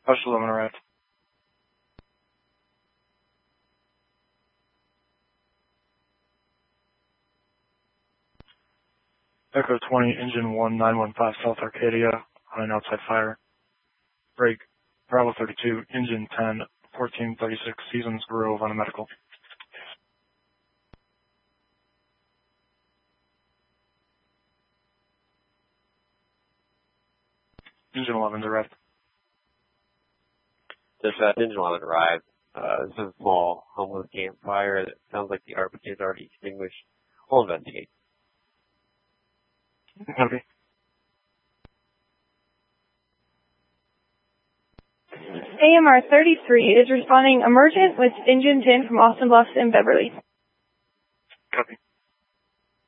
Special 11 arrived. Echo 20, engine 1915 South Arcadia on an outside fire. Break. Bravo 32, engine 10, 1436 Seasons Grove on a medical. Engine 11 arrived. Dispatch, engine 11 arrived. This is a small homeless campfire. It sounds like the RPK is already extinguished. We'll investigate. Copy. AMR 33 is responding emergent with engine 10 from Austin Bluffs and Beverly. Copy.